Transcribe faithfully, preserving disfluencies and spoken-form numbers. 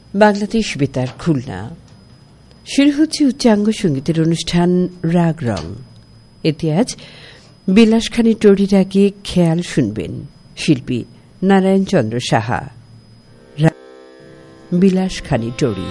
বাংলাদেশ বেতার খুলনা শুরু হচ্ছে উচ্চাঙ্গ সঙ্গীতের অনুষ্ঠান রাগ রং। এতে আজ বিলাসখানী টড়ির আগে খেয়াল শুনবেন শিল্পী নারায়ণ চন্দ্র সাহা। বিলাসখানী টড়ি।